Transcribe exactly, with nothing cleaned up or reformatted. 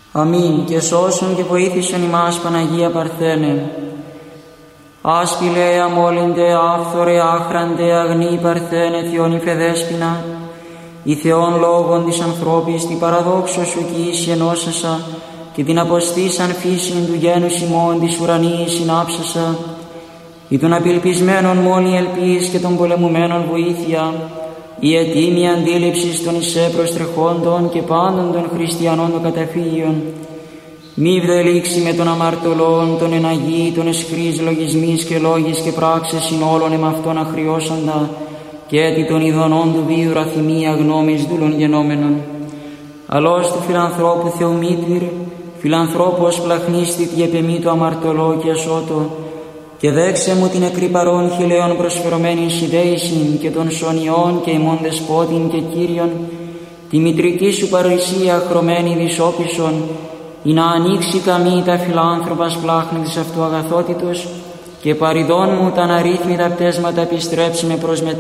Αμήν. Και σώσον και βοήθησον ημάς, Παναγία Παρθένε. Άσπηλε, αμόλυντε, άφθορε, άχραντε, αγνή Παρθένε, Θεόν υφεδέσποινα, η Θεόν λόγων της ανθρώπης, την παραδόξο σου κι ίση ενώσασα, και την αποστήσαν φύσιν του γένους ημών της ουρανίης συνάψασα, ή των απελπισμένων μόνη ελπίς και των πολεμουμένων βοήθεια, η ετοίμη αντίληψης των εισέ προστρεχόντων και πάντων των χριστιανών των καταφύγιων. Μη βδελήξει με των αμαρτωλών, των εναγεί, των εσχρής λογισμής και λόγης και πράξεις ειν όλων εμαυτών αχριώσαντα, και έτι των ειδονών του βίου ραθυμία γνώμης δούλων γενόμενων. Αλώς του φιλανθρώπου Θεομήτηρ, φιλανθρώπος πλαχνίστη επεμή το αμαρτωλό και ασώτο, και δέξε μου την εκρυπαρών χιλέων προσφερωμένην συνδέησιν και των σωνιών και ημών δεσπότην και Κύριον, τη μητρική σου παρουσία χρωμένη δυσόπισον, ή να ανοίξει καμή τα φιλάνθρωπας πλάχνη της αυτού αγαθότητος, και παριδών μου τα αναρρύθμιτα πτέσματα επιστρέψει με προς